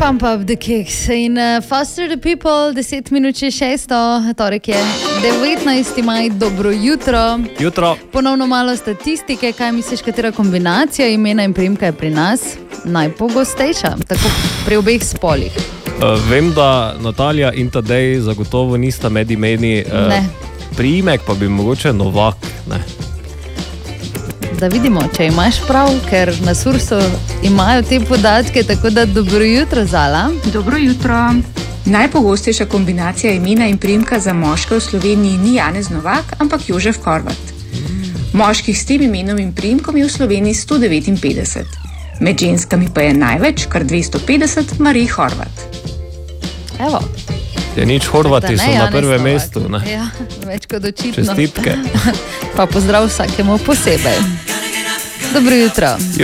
Pump up the kicks in Faster the People, 10 minut še 6, torek je 19. maj, dobro jutro. Jutro. Ponovno malo statistike, kaj misliš, katera kombinacija imena in priimka je pri nas najpogostejša, tako pri obeh spolih? Vem, da Natalija in Tadej zagotovo nista med imeni. Priimek pa bi mogoče Novak, ne? Da vidimo, če imaš prav, ker na Sursu imajo te podatke, tako da dobro jutro, Zala. Dobro jutro. Najpogostejša kombinacija imena in priimka za moške v Sloveniji ni Janez Novak, ampak Jožef Horvat. Moških s tem imenom in priimkom je v Sloveniji 159. Med ženskami pa je največ, kar 250, Marij Horvat. Evo. Ja, nič, Horvati so na prvem mestu, ne? Ja, več kot očitno. Čestitke. Pa pozdrav vsakemu posebej. Dobro jutro.